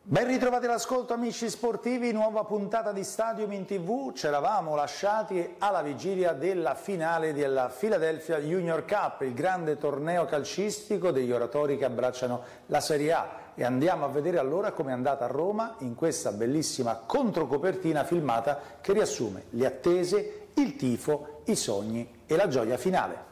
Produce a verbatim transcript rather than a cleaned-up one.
Ben ritrovati all'ascolto amici sportivi, nuova puntata di Stadium in tivù. Ci eravamo lasciati alla vigilia della finale della Philadelphia Junior Cup, il grande torneo calcistico degli oratori che abbracciano la Serie A, e andiamo a vedere allora come è andata a Roma in questa bellissima controcopertina filmata che riassume le attese, il tifo, i sogni e la gioia finale.